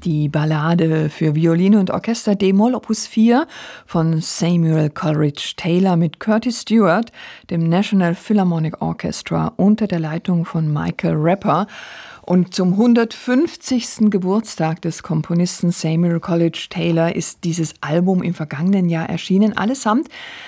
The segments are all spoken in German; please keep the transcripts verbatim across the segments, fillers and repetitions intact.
Die Ballade für Violine und Orchester d-Moll Opus vier von Samuel Coleridge Taylor mit Curtis Stewart, dem National Philharmonic Orchestra unter der Leitung von Michael Rapper. Und zum hundertfünfzigsten Geburtstag des Komponisten Samuel Coleridge Taylor ist dieses Album im vergangenen Jahr erschienen, allesamt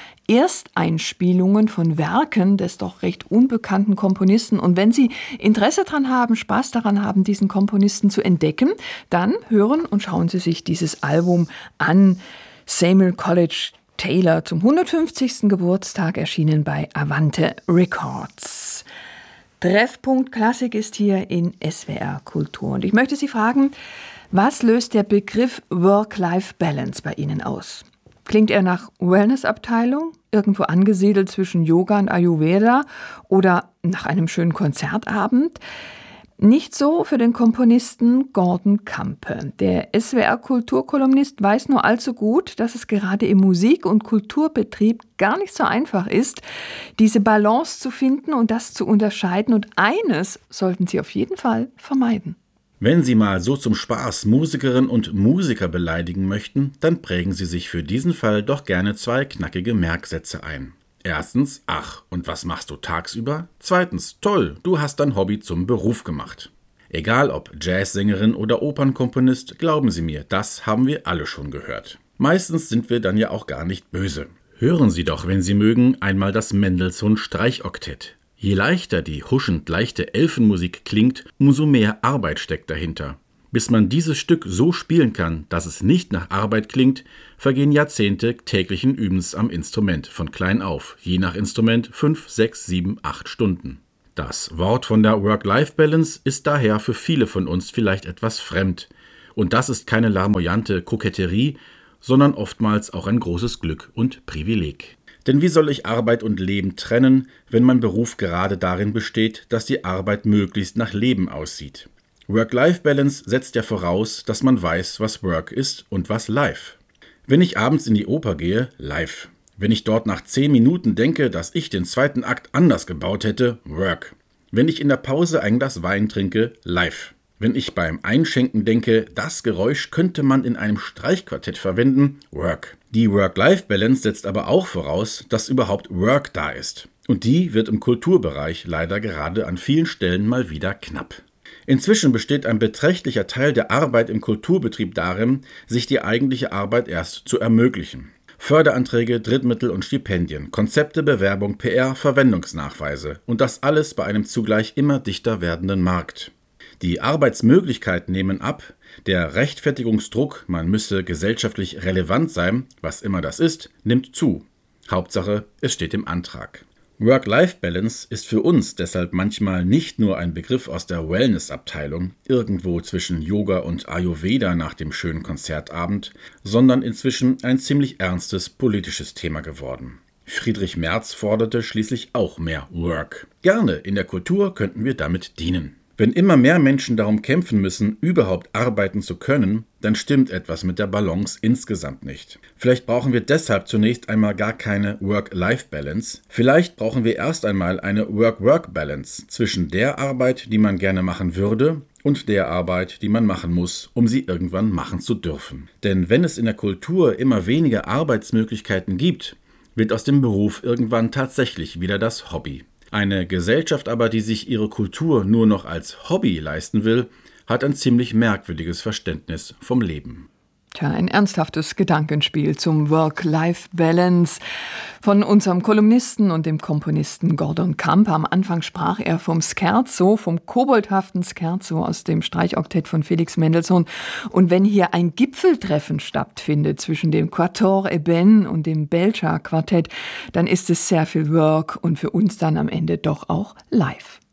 Ersteinspielungen von Werken des doch recht unbekannten Komponisten. Und wenn Sie Interesse daran haben, Spaß daran haben, diesen Komponisten zu entdecken, dann hören und schauen Sie sich dieses Album an. Samuel Coleridge Taylor zum hundertfünfzigsten Geburtstag, erschienen bei Avante Records. Treffpunkt Klassik ist hier in S W R Kultur. Und ich möchte Sie fragen, was löst der Begriff Work-Life-Balance bei Ihnen aus? Klingt er nach Wellness-Abteilung, irgendwo angesiedelt zwischen Yoga und Ayurveda, oder nach einem schönen Konzertabend? Nicht so für den Komponisten Gordon Campe. Der S W R-Kulturkolumnist weiß nur allzu gut, dass es gerade im Musik- und Kulturbetrieb gar nicht so einfach ist, diese Balance zu finden und das zu unterscheiden. Und eines sollten Sie auf jeden Fall vermeiden. Wenn Sie mal so zum Spaß Musikerinnen und Musiker beleidigen möchten, dann prägen Sie sich für diesen Fall doch gerne zwei knackige Merksätze ein. Erstens, ach, und was machst du tagsüber? Zweitens, toll, du hast dein Hobby zum Beruf gemacht. Egal ob Jazzsängerin oder Opernkomponist, glauben Sie mir, das haben wir alle schon gehört. Meistens sind wir dann ja auch gar nicht böse. Hören Sie doch, wenn Sie mögen, einmal das Mendelssohn-Streichoktett. Je leichter die huschend leichte Elfenmusik klingt, umso mehr Arbeit steckt dahinter. Bis man dieses Stück so spielen kann, dass es nicht nach Arbeit klingt, vergehen Jahrzehnte täglichen Übens am Instrument, von klein auf, je nach Instrument fünf, sechs, sieben, acht Stunden. Das Wort von der Work-Life-Balance ist daher für viele von uns vielleicht etwas fremd. Und das ist keine larmoyante Koketterie, sondern oftmals auch ein großes Glück und Privileg. Denn wie soll ich Arbeit und Leben trennen, wenn mein Beruf gerade darin besteht, dass die Arbeit möglichst nach Leben aussieht? Work-Life-Balance setzt ja voraus, dass man weiß, was Work ist und was Life. Wenn ich abends in die Oper gehe, Life. Wenn ich dort nach zehn Minuten denke, dass ich den zweiten Akt anders gebaut hätte, Work. Wenn ich in der Pause ein Glas Wein trinke, Life. Wenn ich beim Einschenken denke, das Geräusch könnte man in einem Streichquartett verwenden, Work. Die Work-Life-Balance setzt aber auch voraus, dass überhaupt Work da ist. Und die wird im Kulturbereich leider gerade an vielen Stellen mal wieder knapp. Inzwischen besteht ein beträchtlicher Teil der Arbeit im Kulturbetrieb darin, sich die eigentliche Arbeit erst zu ermöglichen. Förderanträge, Drittmittel und Stipendien, Konzepte, Bewerbung, P R, Verwendungsnachweise und das alles bei einem zugleich immer dichter werdenden Markt. Die Arbeitsmöglichkeiten nehmen ab, der Rechtfertigungsdruck, man müsse gesellschaftlich relevant sein, was immer das ist, nimmt zu. Hauptsache, es steht im Antrag. Work-Life-Balance ist für uns deshalb manchmal nicht nur ein Begriff aus der Wellness-Abteilung, irgendwo zwischen Yoga und Ayurveda nach dem schönen Konzertabend, sondern inzwischen ein ziemlich ernstes politisches Thema geworden. Friedrich Merz forderte schließlich auch mehr Work. Gerne, in der Kultur könnten wir damit dienen. Wenn immer mehr Menschen darum kämpfen müssen, überhaupt arbeiten zu können, dann stimmt etwas mit der Balance insgesamt nicht. Vielleicht brauchen wir deshalb zunächst einmal gar keine Work-Life-Balance. Vielleicht brauchen wir erst einmal eine Work-Work-Balance zwischen der Arbeit, die man gerne machen würde, und der Arbeit, die man machen muss, um sie irgendwann machen zu dürfen. Denn wenn es in der Kultur immer weniger Arbeitsmöglichkeiten gibt, wird aus dem Beruf irgendwann tatsächlich wieder das Hobby. Eine Gesellschaft aber, die sich ihre Kultur nur noch als Hobby leisten will, hat ein ziemlich merkwürdiges Verständnis vom Leben. Tja, ein ernsthaftes Gedankenspiel zum Work-Life-Balance von unserem Kolumnisten und dem Komponisten Gordon Campe. Am Anfang sprach er vom Scherzo, vom koboldhaften Scherzo aus dem Streichoktett von Felix Mendelssohn. Und wenn hier ein Gipfeltreffen stattfindet zwischen dem Quatuor Eben und dem Belcher Quartett, dann ist es sehr viel Work und für uns dann am Ende doch auch live.